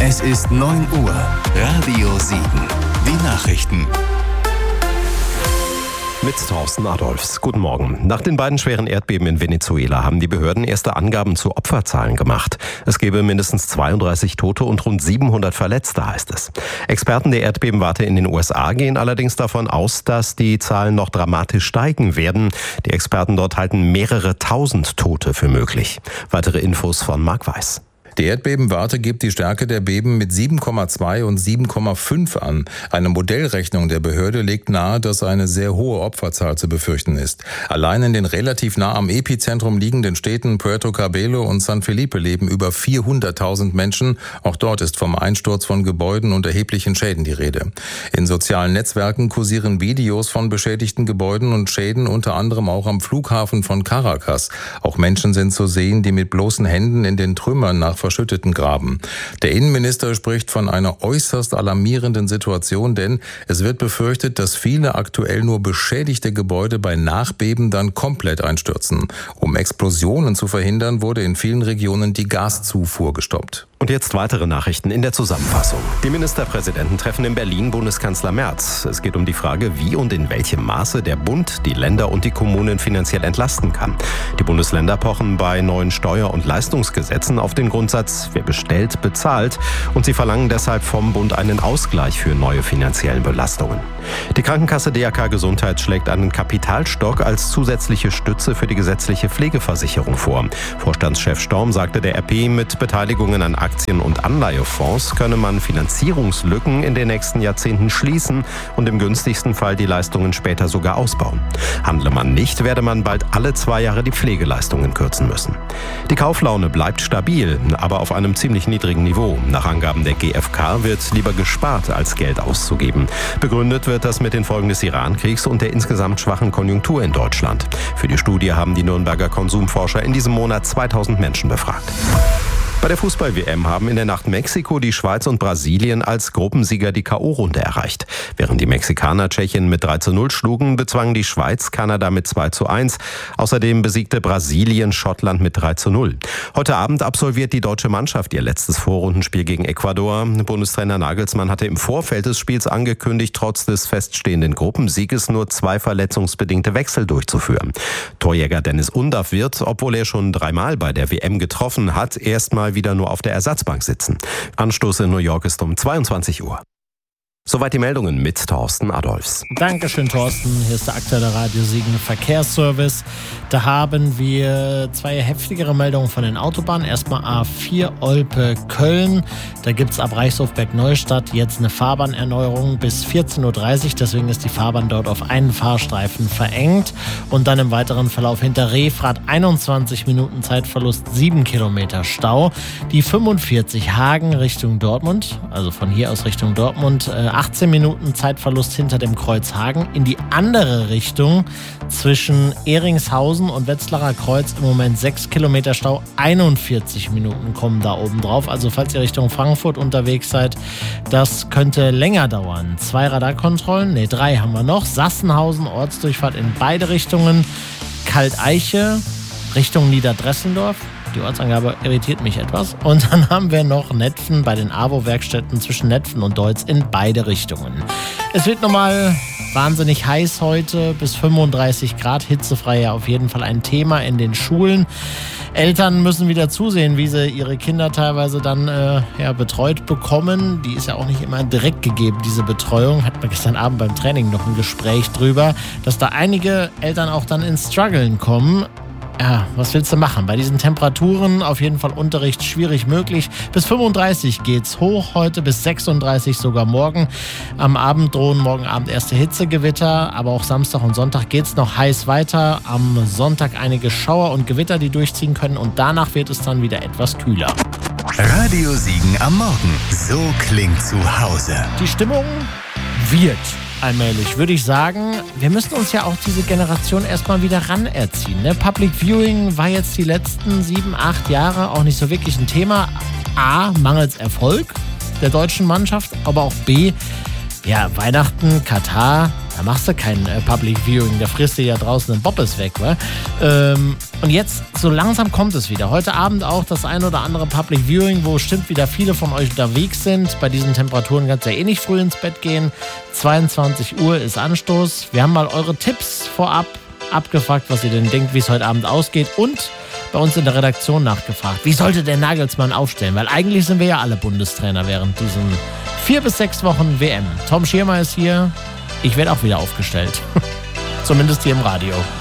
Es ist 9 Uhr. Radio Siegen. Die Nachrichten. Mit Thorsten Adolphs. Guten Morgen. Nach den beiden schweren Erdbeben in Venezuela haben die Behörden erste Angaben zu Opferzahlen gemacht. Es gebe mindestens 32 Tote und rund 700 Verletzte, heißt es. Experten der Erdbebenwarte in den USA gehen allerdings davon aus, dass die Zahlen noch dramatisch steigen werden. Die Experten dort halten mehrere tausend Tote für möglich. Weitere Infos von Marc Weiß. Die Erdbebenwarte gibt die Stärke der Beben mit 7,2 und 7,5 an. Eine Modellrechnung der Behörde legt nahe, dass eine sehr hohe Opferzahl zu befürchten ist. Allein in den relativ nah am Epizentrum liegenden Städten Puerto Cabello und San Felipe leben über 400.000 Menschen. Auch dort ist vom Einsturz von Gebäuden und erheblichen Schäden die Rede. In sozialen Netzwerken kursieren Videos von beschädigten Gebäuden und Schäden, unter anderem auch am Flughafen von Caracas. Auch Menschen sind zu sehen, die mit bloßen Händen in den Trümmern nach verschütteten graben. Der Innenminister spricht von einer äußerst alarmierenden Situation, denn es wird befürchtet, dass viele aktuell nur beschädigte Gebäude bei Nachbeben dann komplett einstürzen. Um Explosionen zu verhindern, wurde in vielen Regionen die Gaszufuhr gestoppt. Und jetzt weitere Nachrichten in der Zusammenfassung. Die Ministerpräsidenten treffen in Berlin Bundeskanzler Merz. Es geht um die Frage, wie und in welchem Maße der Bund die Länder und die Kommunen finanziell entlasten kann. Die Bundesländer pochen bei neuen Steuer- und Leistungsgesetzen auf den Grundsatz, wer bestellt, bezahlt. Und sie verlangen deshalb vom Bund einen Ausgleich für neue finanzielle Belastungen. Die Krankenkasse DRK Gesundheit schlägt einen Kapitalstock als zusätzliche Stütze für die gesetzliche Pflegeversicherung vor. Vorstandschef Storm sagte der RP, mit Beteiligungen an Aktien- und Anleihefonds könne man Finanzierungslücken in den nächsten Jahrzehnten schließen und im günstigsten Fall die Leistungen später sogar ausbauen. Handle man nicht, werde man bald alle 2 Jahre die Pflegeleistungen kürzen müssen. Die Kauflaune bleibt stabil, aber auf einem ziemlich niedrigen Niveau. Nach Angaben der GfK wird lieber gespart, als Geld auszugeben. Begründet wird das mit den Folgen des Iran-Kriegs und der insgesamt schwachen Konjunktur in Deutschland. Für die Studie haben die Nürnberger Konsumforscher in diesem Monat 2000 Menschen befragt. Bei der Fußball-WM haben in der Nacht Mexiko, die Schweiz und Brasilien als Gruppensieger die K.O.-Runde erreicht. Während die Mexikaner Tschechien mit 3:0 schlugen, bezwangen die Schweiz Kanada mit 2:1. Außerdem besiegte Brasilien Schottland mit 3:0. Heute Abend absolviert die deutsche Mannschaft ihr letztes Vorrundenspiel gegen Ecuador. Bundestrainer Nagelsmann hatte im Vorfeld des Spiels angekündigt, trotz des feststehenden Gruppensieges nur 2 verletzungsbedingte Wechsel durchzuführen. Torjäger Dennis Undaff wird, obwohl er schon 3-mal bei der WM getroffen hat, erstmal wieder nur auf der Ersatzbank sitzen. Anstoß in New York ist um 22 Uhr. Soweit die Meldungen mit Thorsten Adolphs. Dankeschön, Thorsten. Hier ist der aktuelle Radio Siegen Verkehrsservice. Da haben wir 2 heftigere Meldungen von den Autobahnen. Erstmal A4 Olpe-Köln. Da gibt es ab Reichshofberg-Neustadt jetzt eine Fahrbahnerneuerung bis 14:30 Uhr. Deswegen ist die Fahrbahn dort auf einen Fahrstreifen verengt. Und dann im weiteren Verlauf hinter Refrath 21 Minuten Zeitverlust, 7 Kilometer Stau. Die 45 Hagen Richtung Dortmund, also von hier aus Richtung Dortmund, 18 Minuten Zeitverlust hinter dem Kreuz Hagen. In die andere Richtung zwischen Ehringshausen und Wetzlarer Kreuz im Moment 6 Kilometer Stau. 41 Minuten kommen da oben drauf. Also falls ihr Richtung Frankfurt unterwegs seid, das könnte länger dauern. 2 Radarkontrollen, 3 haben wir noch. Sassenhausen, Ortsdurchfahrt in beide Richtungen. Kalteiche Richtung Niederdressendorf. Die Ortsangabe irritiert mich etwas. Und dann haben wir noch Netphen bei den AWO-Werkstätten zwischen Netphen und Deutz in beide Richtungen. Es wird nochmal wahnsinnig heiß heute, bis 35 Grad. Hitzefrei ja auf jeden Fall ein Thema in den Schulen. Eltern müssen wieder zusehen, wie sie ihre Kinder teilweise dann betreut bekommen. Die ist ja auch nicht immer direkt gegeben, diese Betreuung. Hatten wir gestern Abend beim Training noch ein Gespräch drüber, dass da einige Eltern auch dann ins Struggeln kommen. Ja, was willst du machen? Bei diesen Temperaturen auf jeden Fall Unterricht schwierig möglich. Bis 35 geht's hoch heute, bis 36 sogar morgen. Am Abend drohen morgen Abend erste Hitzegewitter, aber auch Samstag und Sonntag geht's noch heiß weiter. Am Sonntag einige Schauer und Gewitter, die durchziehen können, und danach wird es dann wieder etwas kühler. Radio Siegen am Morgen. So klingt zu Hause. Die Stimmung wird allmählich, würde ich sagen. Wir müssen uns ja auch diese Generation erstmal wieder ranerziehen. Ne? Public Viewing war jetzt die letzten 7, 8 Jahre auch nicht so wirklich ein Thema. A, mangels Erfolg der deutschen Mannschaft, aber auch B, ja, Weihnachten, Katar, Da machst du kein Public Viewing, da frisst du ja draußen den Bobbes weg. Wa? Und jetzt, so langsam kommt es wieder. Heute Abend auch das ein oder andere Public Viewing, wo bestimmt wieder viele von euch unterwegs sind. Bei diesen Temperaturen kannst du ja eh nicht früh ins Bett gehen. 22 Uhr ist Anstoß. Wir haben mal eure Tipps vorab abgefragt, was ihr denn denkt, wie es heute Abend ausgeht. Und bei uns in der Redaktion nachgefragt, wie sollte der Nagelsmann aufstellen? Weil eigentlich sind wir ja alle Bundestrainer während diesen 4 bis 6 Wochen WM. Tom Schirmer ist hier. Ich werde auch wieder aufgestellt. Zumindest hier im Radio.